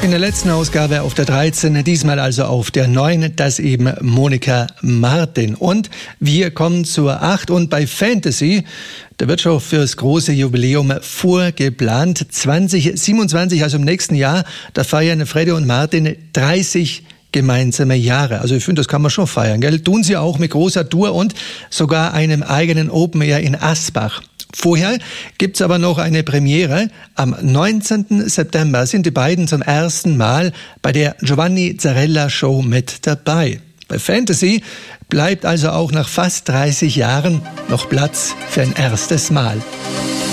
In der letzten Ausgabe auf der 13, diesmal also auf der 9, das eben Monika Martin. Und wir kommen zur 8 und bei Fantasy, da wird schon fürs große Jubiläum vorgeplant. 2027, also im nächsten Jahr, da feiern Freddy und Martin 30 gemeinsame Jahre. Also ich finde, das kann man schon feiern, gell? Tun sie auch mit großer Tour und sogar einem eigenen Open Air in Asbach. Vorher gibt's aber noch eine Premiere. Am 19. September sind die beiden zum ersten Mal bei der Giovanni Zarella Show mit dabei. Bei Fantasy bleibt also auch nach fast 30 Jahren noch Platz für ein erstes Mal.